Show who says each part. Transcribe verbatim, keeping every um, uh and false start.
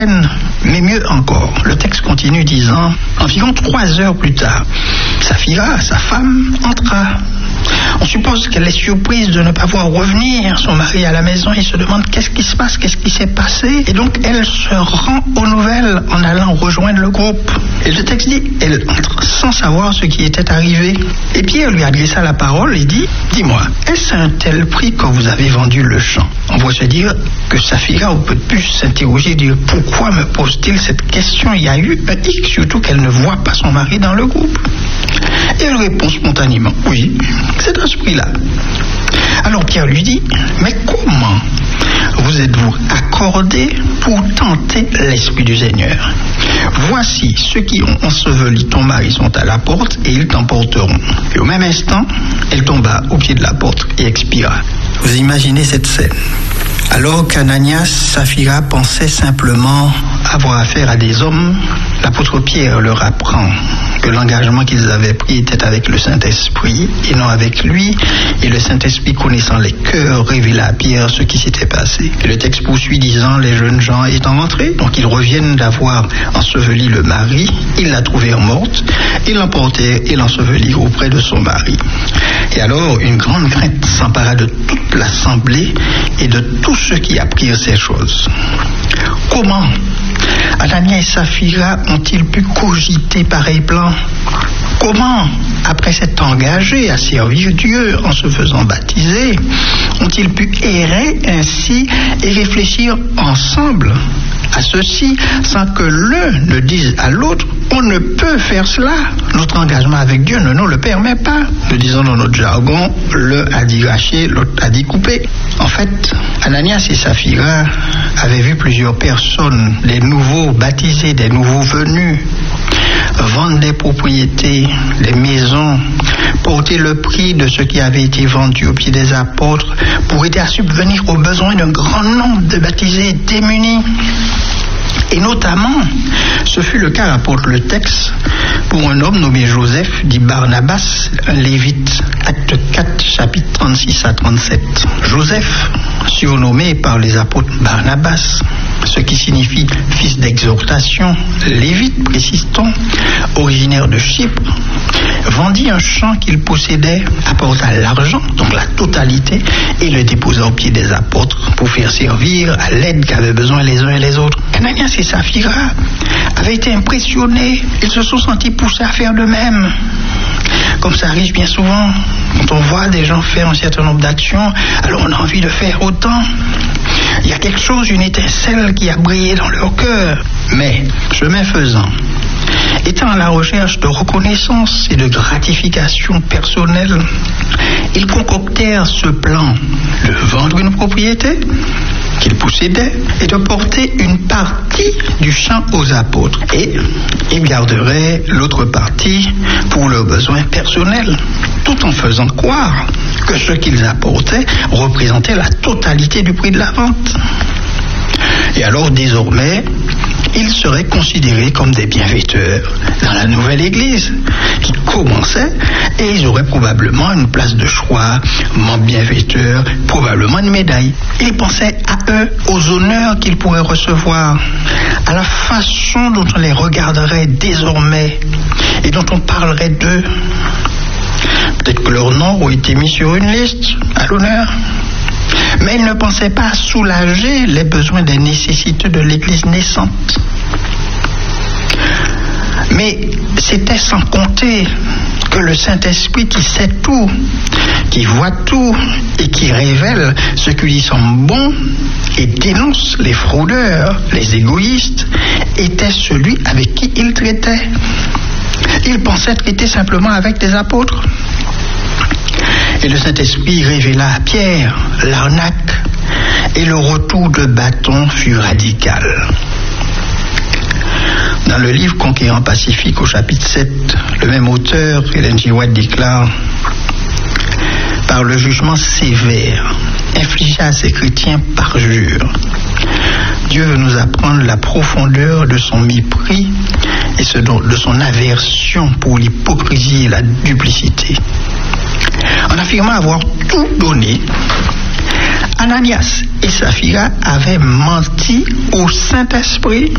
Speaker 1: Mais mieux encore, le texte continue disant, environ trois heures plus tard, Saphira, sa femme, entra. On suppose qu'elle est surprise de ne pas voir revenir son mari à la maison et se demande qu'est-ce qui se passe, qu'est-ce qui s'est passé. Et donc elle se rend aux nouvelles en allant rejoindre le groupe. Et le texte dit, elle entre sans savoir ce qui était arrivé. Et Pierre lui adressa la parole et dit, dis-moi, est-ce un tel prix quand vous avez vendu le champ? On va se dire que Saphira peut plus s'interroger et dire, pourquoi me pose-t-il cette question? Il y a eu un hic, surtout qu'elle ne voit pas son mari dans le groupe. Et elle répond spontanément, oui, c'est à ce prix-là. Alors Pierre lui dit, mais comment vous êtes-vous accordé pour tenter l'Esprit du Seigneur? Voici ceux qui ont enseveli ton mari sont à la porte et ils t'emporteront. Et au même instant, elle tomba au pied de la porte et expira. Vous imaginez cette scène? Alors qu'Ananias, Saphira pensaient simplement avoir affaire à des hommes, l'apôtre Pierre leur apprend que l'engagement qu'ils avaient pris était avec le Saint-Esprit et non avec lui, et le Saint-Esprit, connaissant les cœurs, révéla à Pierre ce qui s'était passé. Et le texte poursuit disant, les jeunes gens étant rentrés, donc ils reviennent d'avoir enseveli le mari, ils la trouvèrent morte, ils l'emportèrent et l'ensevelirent auprès de son mari. Et alors une grande crainte s'empara de toute l'assemblée et de tous ceux qui apprirent ces choses. Comment Ananias et Saphira ont-ils pu cogiter pareil plan? Comment, après s'être engagés à servir Dieu en se faisant baptiser, ont-ils pu errer ainsi et réfléchir ensemble à ceci sans que l'un ne dise à l'autre, on ne peut faire cela, notre engagement avec Dieu ne nous le permet pas. Nous disons dans notre jargon, l'un a dit racher, l'autre a dit couper. En fait, Ananias et Saphira avaient vu plusieurs personnes, des nouveaux baptisés, des nouveaux venus, vendre des propriétés, des maisons, porter le prix de ce qui avait été vendu au pied des apôtres pour aider à subvenir aux besoins d'un grand nombre de baptisés démunis. Et notamment, ce fut le cas, rapporte le texte, pour un homme nommé Joseph, dit Barnabas, un lévite, acte quatre, chapitre trente-six à trente-sept. Joseph, surnommé par les apôtres Barnabas, ce qui signifie fils d'exhortation, lévite, précise-t-on, originaire de Chypre, vendit un champ qu'il possédait, apporta l'argent, donc la totalité, et le déposa au pied des apôtres pour faire servir à l'aide qu'avaient besoin les uns et les autres. Ananias et Saphira avaient été impressionnés, ils se sont sentis poussés à faire de même. Comme ça arrive bien souvent, quand on voit des gens faire un certain nombre d'actions, alors on a envie de faire autant. Il y a quelque chose, une étincelle qui a brillé dans leur cœur. Mais, chemin faisant, étant à la recherche de reconnaissance et de gratification personnelle, ils concoctèrent ce plan de vendre une propriété qu'ils possédaient et de porter une partie du champ aux apôtres. Et ils garderaient l'autre partie pour leurs besoins personnels, tout en faisant croire que ce qu'ils apportaient représentait la totalité du prix de la vente. Et alors désormais, ils seraient considérés comme des bienfaiteurs dans la nouvelle église qui commençait, et ils auraient probablement une place de choix, membres bienfaiteurs, probablement une médaille. Ils pensaient à eux, aux honneurs qu'ils pourraient recevoir, à la façon dont on les regarderait désormais et dont on parlerait d'eux. Peut-être que leurs noms ont été mis sur une liste à l'honneur. Mais ils ne pensaient pas à soulager les besoins des nécessités de l'Église naissante. Mais c'était sans compter que le Saint-Esprit qui sait tout, qui voit tout et qui révèle ce qui lui semble bon et dénonce les fraudeurs, les égoïstes, était celui avec qui il traitait. Il pensait traiter simplement avec des apôtres. Et le Saint-Esprit révéla à Pierre l'arnaque, et le retour de bâton fut radical. Dans le livre Conquérant Pacifique, au chapitre sept, le même auteur, Ellen G. White, déclare: par le jugement sévère infligé à ces chrétiens parjure, Dieu veut nous apprendre la profondeur de son mépris et de son aversion pour l'hypocrisie et la duplicité. En affirmant avoir tout donné, Ananias et Saphira avaient menti au Saint-Esprit